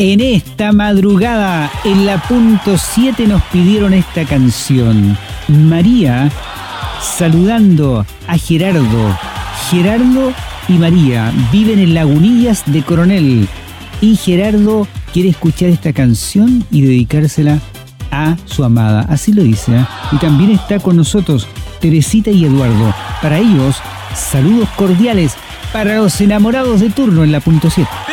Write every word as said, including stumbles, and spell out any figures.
En esta madrugada, en la punto siete, nos pidieron esta canción. María, saludando a Gerardo. Gerardo y María viven en Lagunillas de Coronel. Y Gerardo quiere escuchar esta canción y dedicársela a su amada. Así lo dice, ¿eh? Y también está con nosotros Teresita y Eduardo. Para ellos, saludos cordiales para los enamorados de turno en la punto siete.